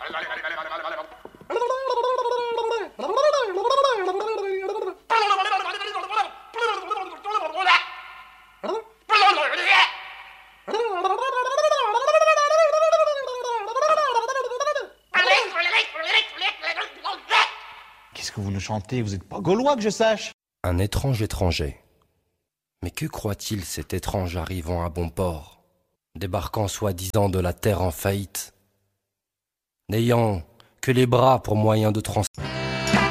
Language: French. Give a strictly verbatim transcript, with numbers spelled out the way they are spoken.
Qu'est-ce que vous nous chantez? Vous êtes pas gaulois que je sache. Un étrange étranger. Mais que croit-il cet étrange arrivant à bon port, débarquant soi-disant de la terre en faillite, n'ayant que les bras pour moyen de transport?